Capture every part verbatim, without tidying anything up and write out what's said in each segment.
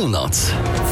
Północ.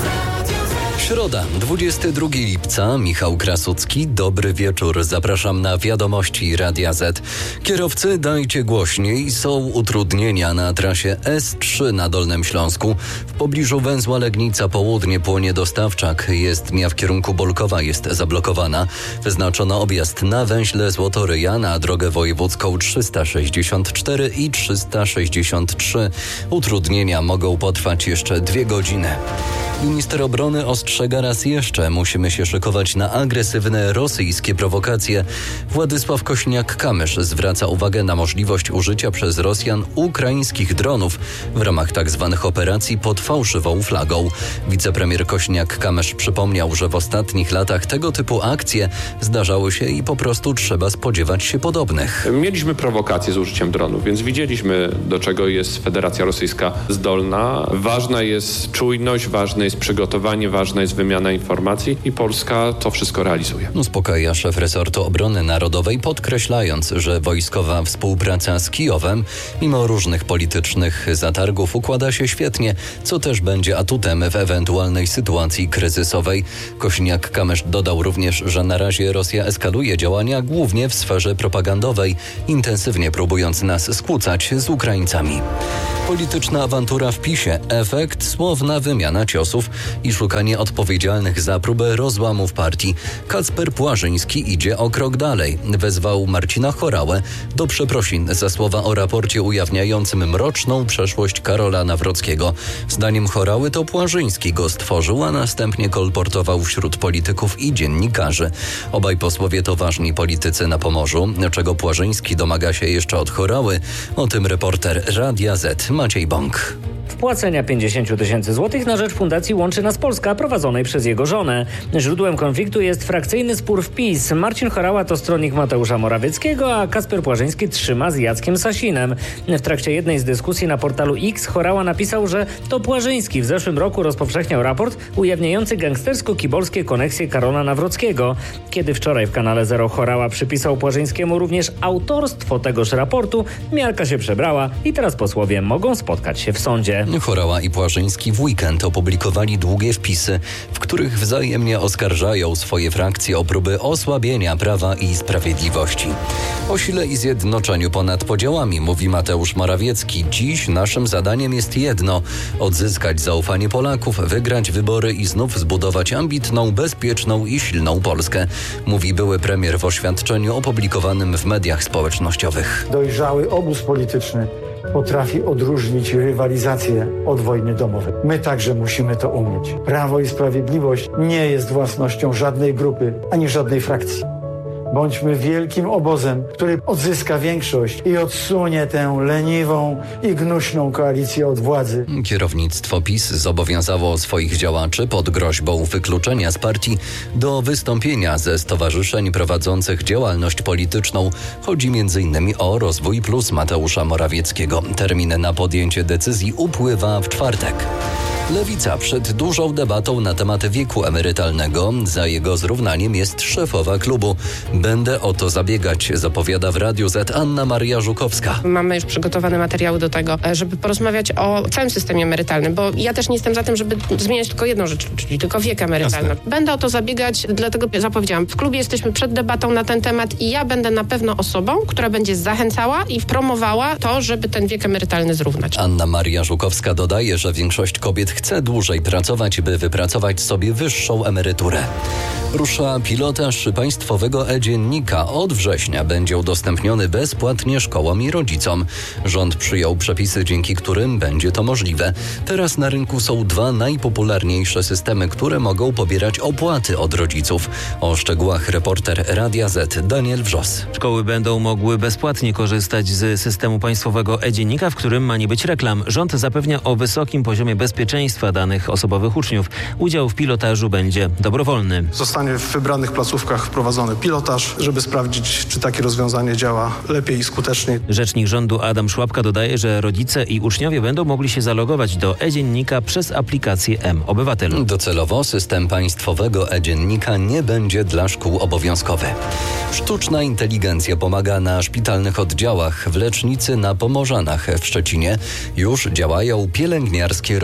Środa, dwudziestego drugiego lipca, Michał Krasucki, dobry wieczór. Zapraszam na wiadomości Radia Z. Kierowcy, dajcie głośniej, są utrudnienia na trasie S trzy na Dolnym Śląsku. W pobliżu węzła Legnica Południe płonie dostawczak. Jezdnia w kierunku Bolkowa jest zablokowana. Wyznaczono objazd na węźle Złotoryja na drogę wojewódzką trzysta sześćdziesiąt cztery i trzysta sześćdziesiąt trzy. Utrudnienia mogą potrwać jeszcze dwie godziny. Minister obrony ostrzega raz jeszcze, musimy się szykować na agresywne rosyjskie prowokacje. Władysław Kośniak-Kamysz zwraca uwagę na możliwość użycia przez Rosjan ukraińskich dronów w ramach tzw. operacji pod fałszywą flagą. Wicepremier Kośniak-Kamysz przypomniał, że w ostatnich latach tego typu akcje zdarzały się i po prostu trzeba spodziewać się podobnych. Mieliśmy prowokacje z użyciem dronów, więc widzieliśmy, do czego jest Federacja Rosyjska zdolna. Ważna jest czujność, ważne jest przygotowanie, ważna jest wymiana informacji i Polska to wszystko realizuje. Uspokaja szef resortu obrony narodowej, podkreślając, że wojskowa współpraca z Kijowem mimo różnych politycznych zatargów układa się świetnie, co też będzie atutem w ewentualnej sytuacji kryzysowej. Kośniak-Kamysz dodał również, że na razie Rosja eskaluje działania głównie w sferze propagandowej, intensywnie próbując nas skłócać z Ukraińcami. Polityczna awantura w PiSie, efekt słowna wymiana ciosów i szukanie odpowiedzialnych za próbę rozłamów partii. Kacper Płażyński idzie o krok dalej. Wezwał Marcina Horałę do przeprosin za słowa o raporcie ujawniającym mroczną przeszłość Karola Nawrockiego. Zdaniem Horały to Płażyński go stworzył, a następnie kolportował wśród polityków i dziennikarzy. Obaj posłowie to ważni politycy na Pomorzu. Czego Płażyński domaga się jeszcze od Horały? O tym reporter Radia Z Maciej Bąk. Wpłacenia pięćdziesiąt tysięcy złotych na rzecz Fundacji Łączy Nas Polska, prowadzonej przez jego żonę. Źródłem konfliktu jest frakcyjny spór w PiS. Marcin Horała to stronnik Mateusza Morawieckiego, a Kacper Płażyński trzyma z Jackiem Sasinem. W trakcie jednej z dyskusji na portalu X Horała napisał, że to Płażyński w zeszłym roku rozpowszechniał raport ujawniający gangstersko-kibolskie koneksje Karola Nawrockiego. Kiedy wczoraj w kanale Zero Horała przypisał Płażyńskiemu również autorstwo tegoż raportu, miarka się przebrała i teraz posłowie mogą spotkać się w sądzie. Horała i Płażyński w weekend opublikowali długie wpisy, w których wzajemnie oskarżają swoje frakcje o próby osłabienia Prawa i Sprawiedliwości. O sile i zjednoczeniu ponad podziałami mówi Mateusz Morawiecki. Dziś naszym zadaniem jest jedno: odzyskać zaufanie Polaków, wygrać wybory i znów zbudować ambitną, bezpieczną i silną Polskę, mówi były premier w oświadczeniu opublikowanym w mediach społecznościowych. Dojrzały obóz polityczny potrafi odróżnić rywalizację od wojny domowej. My także musimy to umieć. Prawo i Sprawiedliwość nie jest własnością żadnej grupy ani żadnej frakcji. Bądźmy wielkim obozem, który odzyska większość i odsunie tę leniwą i gnuśną koalicję od władzy. Kierownictwo PiS zobowiązało swoich działaczy pod groźbą wykluczenia z partii do wystąpienia ze stowarzyszeń prowadzących działalność polityczną. Chodzi między innymi o Rozwój Plus Mateusza Morawieckiego. Termin na podjęcie decyzji upływa w czwartek. Lewica przed dużą debatą na temat wieku emerytalnego. Za jego zrównaniem jest szefowa klubu. Będę o to zabiegać, zapowiada w Radiu Z Anna Maria Żukowska. Mamy już przygotowane materiały do tego, żeby porozmawiać o całym systemie emerytalnym, bo ja też nie jestem za tym, żeby zmieniać tylko jedną rzecz, czyli tylko wiek emerytalny. Jasne. Będę o to zabiegać, dlatego zapowiedziałam. W klubie jesteśmy przed debatą na ten temat i ja będę na pewno osobą, która będzie zachęcała i promowała to, żeby ten wiek emerytalny zrównać. Anna Maria Żukowska dodaje, że większość kobiet chce dłużej pracować, by wypracować sobie wyższą emeryturę. Rusza pilotaż państwowego e-dziennika. Od września będzie udostępniony bezpłatnie szkołom i rodzicom. Rząd przyjął przepisy, dzięki którym będzie to możliwe. Teraz na rynku są dwa najpopularniejsze systemy, które mogą pobierać opłaty od rodziców. O szczegółach reporter Radia Z Daniel Wrzos. Szkoły będą mogły bezpłatnie korzystać z systemu państwowego e-dziennika, w którym ma nie być reklam. Rząd zapewnia o wysokim poziomie bezpieczeństwa danych osobowych uczniów. Udział w pilotażu będzie dobrowolny. Zostanie w wybranych placówkach wprowadzony pilotaż, żeby sprawdzić, czy takie rozwiązanie działa lepiej i skuteczniej. Rzecznik rządu Adam Szłapka dodaje, że rodzice i uczniowie będą mogli się zalogować do e-dziennika przez aplikację M-Obywatel. Docelowo system państwowego e-dziennika nie będzie dla szkół obowiązkowy. Sztuczna inteligencja pomaga na szpitalnych oddziałach. W lecznicy na Pomorzanach w Szczecinie już działają pielęgniarskie roboty.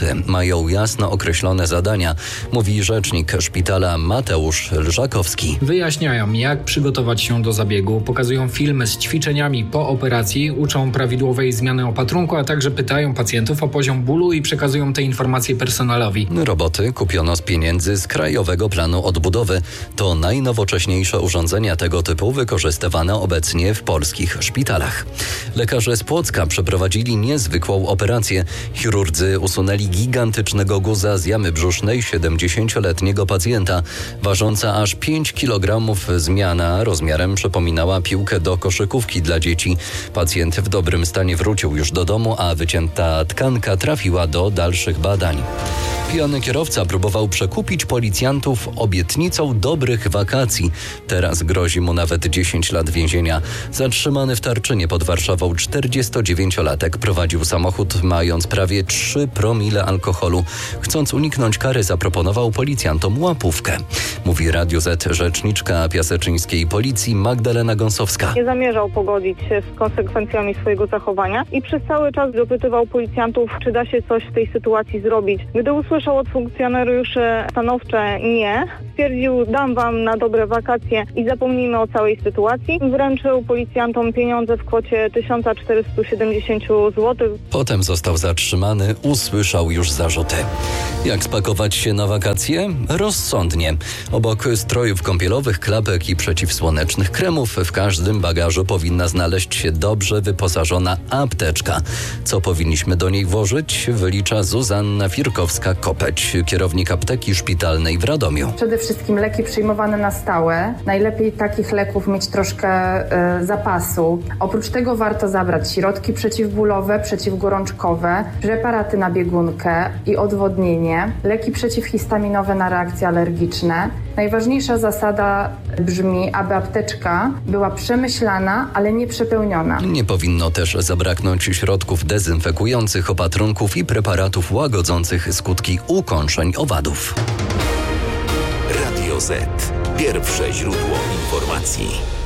grupy mają jasno określone zadania, mówi rzecznik szpitala Mateusz Lżakowski. Wyjaśniają, jak przygotować się do zabiegu, pokazują filmy z ćwiczeniami po operacji, uczą prawidłowej zmiany opatrunku, a także pytają pacjentów o poziom bólu i przekazują te informacje personalowi. Roboty kupiono z pieniędzy z Krajowego Planu Odbudowy. To najnowocześniejsze urządzenia tego typu wykorzystywane obecnie w polskich szpitalach. Lekarze z Płocka przeprowadzili niezwykłą operację. Chirurdzy usunęli gigantycznego guza z jamy brzusznej siedemdziesięcioletniego pacjenta. Ważąca aż pięć kilogramów zmiana rozmiarem przypominała piłkę do koszykówki dla dzieci. Pacjent w dobrym stanie wrócił już do domu, a wycięta tkanka trafiła do dalszych badań. Pijany kierowca próbował przekupić policjantów obietnicą dobrych wakacji. Teraz grozi mu nawet dziesięć lat więzienia. Zatrzymany w Tarczynie pod Warszawą czterdziestodziewięciolatek prowadził samochód mając prawie trzy promile alkoholu. Chcąc uniknąć kary, zaproponował policjantom łapówkę. Mówi Radio Z rzeczniczka piaseczyńskiej policji Magdalena Gąsowska. Nie zamierzał pogodzić się z konsekwencjami swojego zachowania i przez cały czas dopytywał policjantów, czy da się coś w tej sytuacji zrobić. Gdy usłyszał od funkcjonariuszy stanowcze nie, stwierdził: dam wam na dobre wakacje i zapomnijmy o całej sytuacji. Wręczył policjantom pieniądze w kwocie tysiąc czterysta siedemdziesiąt złotych. Potem został zatrzymany, usłyszał już zarzuty. Jak spakować się na wakacje? Rozsądnie. Obok strojów kąpielowych, klapek i przeciwsłonecznych kremów w każdym bagażu powinna znaleźć się dobrze wyposażona apteczka. Co powinniśmy do niej włożyć? Wylicza Zuzanna Firkowska-Kopeć, kierownik apteki szpitalnej w Radomiu. Przede wszystkim leki przyjmowane na stałe. Najlepiej takich leków mieć troszkę y, zapasu. Oprócz tego warto zabrać środki przeciwbólowe, przeciwgorączkowe, preparaty na biegunkę i odwodnienie, leki przeciwhistaminowe na reakcje alergiczne. Najważniejsza zasada brzmi, aby apteczka była przemyślana, ale nie przepełniona. Nie powinno też zabraknąć środków dezynfekujących, opatrunków i preparatów łagodzących skutki ukąszeń owadów. Radio Z. Pierwsze źródło informacji.